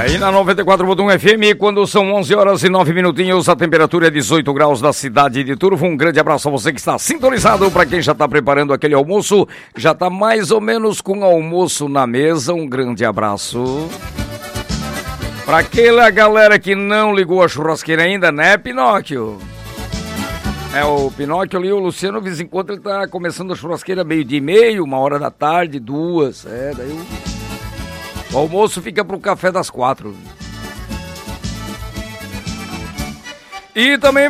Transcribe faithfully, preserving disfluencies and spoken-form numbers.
Aí na noventa e quatro ponto um F M, quando são onze horas e nove minutinhos, a temperatura é dezoito graus da cidade de Turvo. Um grande abraço a você que está sintonizado. Para quem já está preparando aquele almoço, já está mais ou menos com o almoço na mesa, um grande abraço. Para aquela galera que não ligou a churrasqueira ainda, né, Pinóquio? É, o Pinóquio ali, o Luciano, de vez em quando ele tá começando a churrasqueira meio-dia e meio, uma hora da tarde, duas, é, daí o... O almoço fica pro café das quatro. E também